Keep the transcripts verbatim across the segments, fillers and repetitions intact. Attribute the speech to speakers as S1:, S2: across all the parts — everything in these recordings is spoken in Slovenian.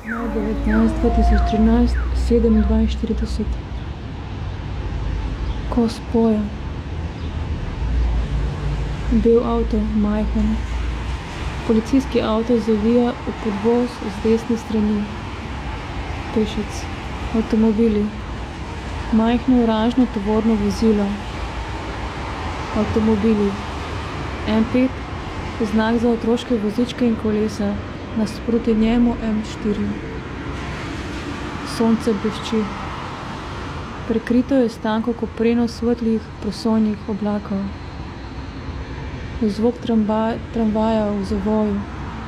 S1: devetnajst dva tisoč trinajst, sedem dvainštirideset. Kos poja. Bel avto, majhen. Policijski avto zavija v podvoz z desne strani. Pešec. Avtomobili. Majhno oranžno tovorno vozilo. Avtomobili. M pet, znak za otroške vozičke in kolesa. Nasproti njemu M štiri. Sonce blešči. Prekrito je s tanko kopreno svetlih prosojnih oblakov. Zvok tramba, tramvaja v zavoju.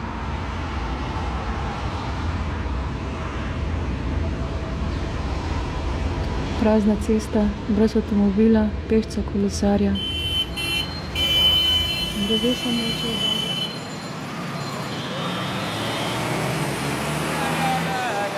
S1: Prazna cesta, brez avtomobila, pešca, kolesarja. Drevesa mečejo.